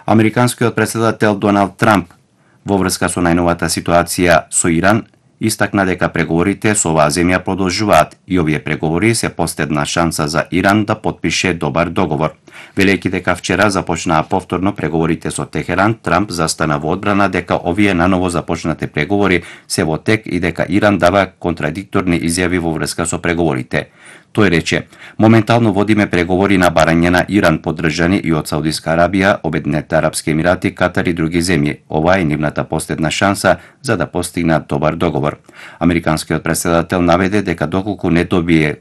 Американскиот претседател Доналд Трамп во врска со најновата ситуација со Иран истакна дека преговорите со оваа земја продолжуваат и овие преговори се последна шанса за Иран да потпише добар договор. Велејќи дека вчера започнаа повторно преговорите со Техеран, Трамп застана во одбрана дека овие наново започнати преговори се во тек и дека Иран дава контрадикторни изјави во врска со преговорите. Тој рече: "Моментално водиме преговори на барање на Иран, поддржани и од Саудиска Арабија, Обединетите арапски емирати, Катар и други земји. Ова е нивната последна шанса за да постигнат добар договор." Американскиот претседател наведе дека доколку не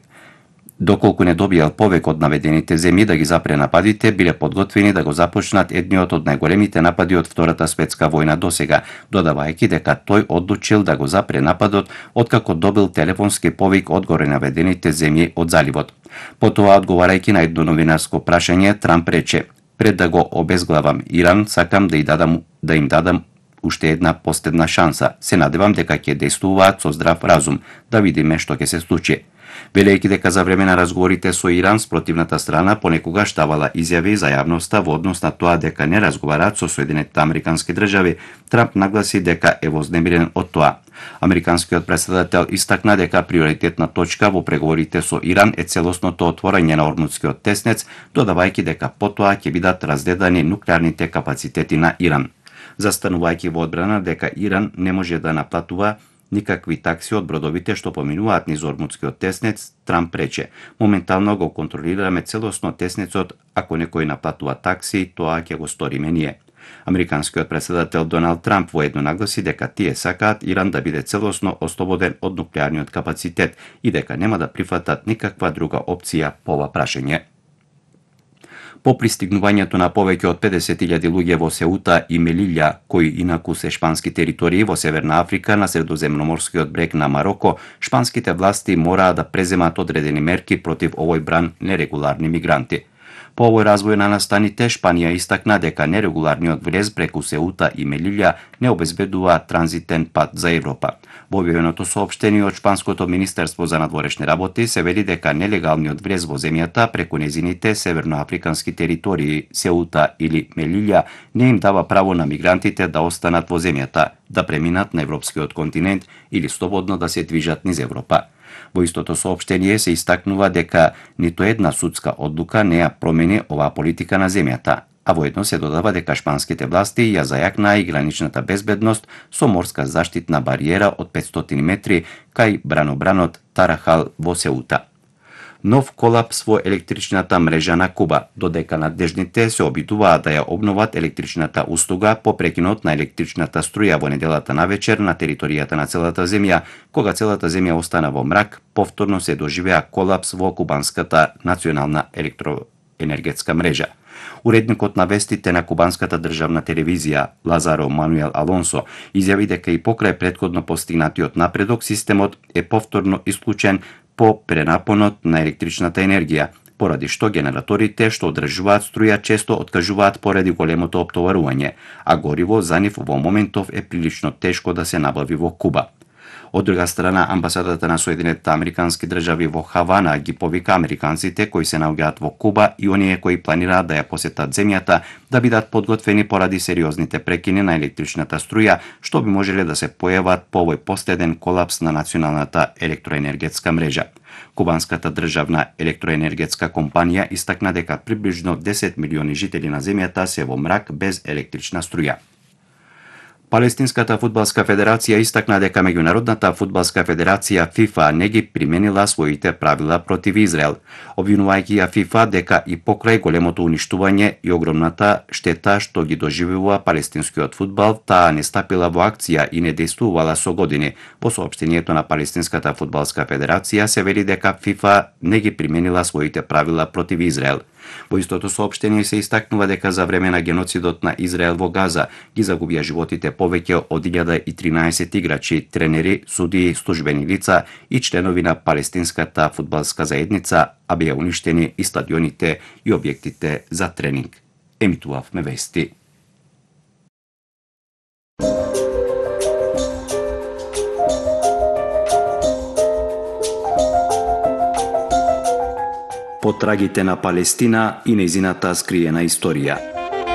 добиел повеќе од наведените земји да ги запре нападите, биле подготвени да го започнат едниот од најголемите напади од Втората светска војна досега, додавајќи дека тој одлучил да го запре нападот откако добил телефонски повик од горе наведените земји од заливот. Потоа, одговарајќи на едно новинарско прашање, Трамп рече: "Пред да го обезглавам Иран, сакам да им дадам уште една последна шанса. Се надевам дека ќе действуваат со здрав разум, да видиме што ќе се случи." Велејќи дека за време на разговорите со Иран, спротивната страна понекогаш давала изјави за јавноста во однос на тоа дека не разговараат со Соединетите американски држави, Трамп нагласи дека е вознемирен од тоа. Американскиот претседател истакна дека приоритетна точка во преговорите со Иран е целосното отворање на Ормудскиот теснец, додавајќи дека потоа ќе бидат разгледани нуклеарните капацитети на Иран. Застанувајќи во одбрана дека Иран не може да наплатува никакви такси од бродовите што поминуваат низ Ормудскиот теснец, Трамп рече: "Моментално го контролираме целосно теснецот, ако некој наплатува такси, тоа ќе го сториме ние." Американскиот претседател Доналд Трамп воедно нагласи дека тие сакаат Иран да биде целосно ослободен од нуклеарниот капацитет и дека нема да прифатат никаква друга опција по ова прашање. По пристигнувањето на повеќе од 50.000 луѓе во Сеута и Мелилја, кои инаку се шпански територии во Северна Африка на средоземноморскиот брег на Мароко, шпанските власти мораа да преземат одредени мерки против овој бран нерегуларни мигранти. По овој развој на настаните, Шпанија истакна дека нерегуларниот влез преку Сеута и Мелилја не обезбедува транзитен пат за Европа. Во објавеното соопштение од Шпанското министерство за надворешни работи се вели дека нелегалниот влез во земјата преку незините северноафрикански територии Сеута или Мелилја не им дава право на мигрантите да останат во земјата, да преминат на европскиот континент или слободно да се движат низ Европа. Во истото соопштение се истакнува дека ниту една судска одлука не ја промени оваа политика на земјата, а воедно се додава дека шпанските власти ја зајакнаа и граничната безбедност со морска заштитна бариера од 500 метри кај бранобранот Тарахал во Сеута. Нов колапс во електричната мрежа на Куба, додека надежните се обидуваат да ја обноват електричната услуга по прекинот на електричната струја во неделата навечер на територијата на целата земја, кога целата земја остана во мрак, повторно се доживеа колапс во кубанската национална електроенергетска мрежа. Уредникот на вестите на кубанската државна телевизија Лазаро Мануел Алонсо изјави дека и покрај претходно постигнатиот напредок, системот е повторно исклучен по пренапонот на електричната енергија, поради што генераторите што одржуваат струја често откажуваат поради големото оптоварување, а гориво за нив во моментов е прилично тешко да се набави во Куба. Од друга страна, амбасадата на Соединетите американски држави во Хавана ги повика американците кои се наоѓаат во Куба и оние кои планираат да ја посетат земјата да бидат подготвени поради сериозните прекини на електричната струја, што би можеле да се појават по овој последен колапс на националната електроенергетска мрежа. Кубанската државна електроенергетска компанија истакна дека приближно 10 милиони жители на земјата се во мрак без електрична струја. Палестинската фудбалска федерација истакна дека меѓународната фудбалска федерација ФИФА не ги применила своите правила против Израел, обвинувајќи ја ФИФА дека и покрај големото уништување и огромната штета што ги доживува палестинскиот фудбал, таа не стапила во акција и не действувала со години. Во соопштението на Палестинската фудбалска федерација се вели дека ФИФА не ги применила своите правила против Израел. Во истото соопштение се истакнува дека за време на геноцидот на Израел во Газа ги загубија животите повеќе од 1013 играчи, тренери, судии, службени лица и членови на палестинската фудбалска заедница, а беа уништени и стадионите и објектите за тренинг. Емитувавме вести. Потрагите на Палестина и нејзината скриена историја.